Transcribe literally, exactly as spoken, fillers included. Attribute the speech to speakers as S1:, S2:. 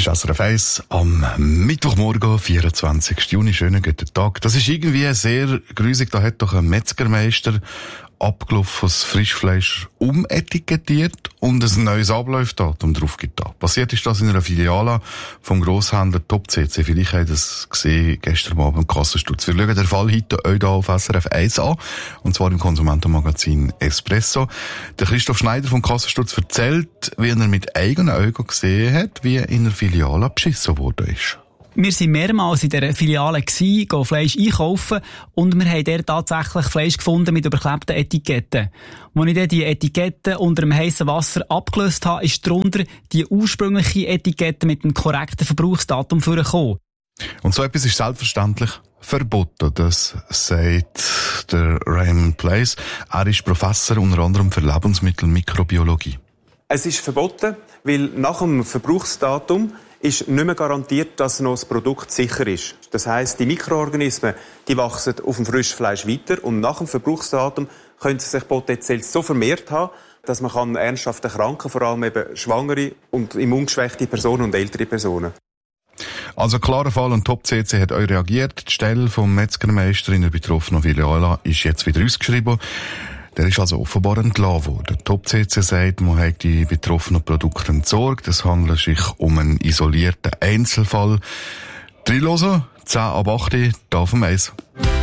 S1: ist S R F eins am Mittwochmorgen, vierundzwanzigsten Juni. Schönen guten Tag. Das ist irgendwie sehr grusig. Da hat doch ein Metzgermeister abgelaufenes Frischfleisch umetikettiert und ein neues Ablaufdatum drauf getan. Passiert ist das in einer Filiale vom Grosshändler Top C C. Vielleicht habt ihr das gesehen gestern Abend im Kassensturz. Wir schauen den Fall heute euch hier auf S R F eins an, und zwar im Konsumentenmagazin Espresso. Der Christoph Schneider vom Kassensturz erzählt, wie er mit eigenen Augen gesehen hat, wie in der Filiale beschissen worden ist.
S2: Wir waren mehrmals in dieser Filiale, gehen Fleisch einkaufen und wir haben dort tatsächlich Fleisch gefunden mit überklebten Etiketten. Als ich dann die Etiketten unter dem heissen Wasser abgelöst habe, ist darunter die ursprüngliche Etikette mit dem korrekten Verbrauchsdatum vorgekommen.
S1: Und so etwas ist selbstverständlich verboten. Das sagt der Raymond Place. Er ist Professor unter anderem für Lebensmittelmikrobiologie.
S3: Es ist verboten, weil nach dem Verbrauchsdatum ist nicht mehr garantiert, dass noch das Produkt sicher ist. Das heisst, die Mikroorganismen, die wachsen auf dem Frischfleisch weiter und nach dem Verbrauchsdatum können sie sich potenziell so vermehrt haben, dass man kann ernsthaft erkranken, vor allem eben schwangere und immungeschwächte Personen und ältere Personen.
S1: Also klarer Fall, und Top C C hat euch reagiert. Die Stelle vom Metzgermeister in der betroffenen Filiale ist jetzt wieder ausgeschrieben. Der ist also offenbar entlassen worden. Top C C sagt, man hat die betroffenen Produkte entsorgt. Es handelt sich um einen isolierten Einzelfall. Dreilosen, zehn ab acht, da vom Eis.